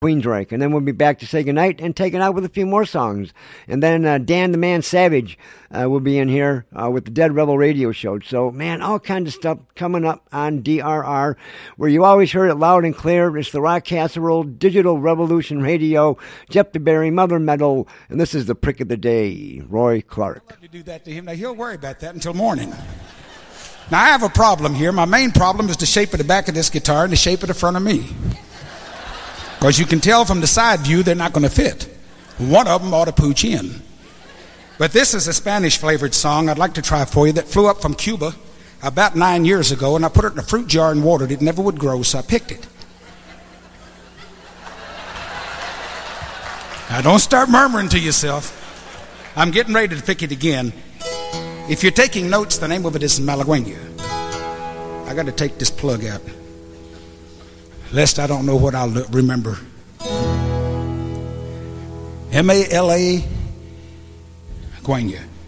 Queensryche, and then we'll be back to say goodnight and take it out with a few more songs. And then Dan the Man Savage will be in here with the Dead Rebel Radio Show. So, man, all kinds of stuff coming up on DRR, where you always heard it loud and clear. It's the Rock Casserole, Digital Revolution Radio, Jeff DeBerry, Mother Metal, and this is the Prick of the Day, Roy Clark. You do that to him. Now, he'll worry about that until morning. Now, I have a problem here. My main problem is the shape of the back of this guitar and the shape of the front of me. Because you can tell from the side view they're not going to fit. One of them ought to pooch in. But this is a Spanish-flavored song I'd like to try for you that flew up from Cuba about 9 years ago, and I put it in a fruit jar and watered it. It never would grow, so I picked it. Now, don't start murmuring to yourself. I'm getting ready to pick it again. If you're taking notes, the name of it is Malagueña. I got to take this plug out, lest I don't know what I'll remember. M-A-L-A Gueña.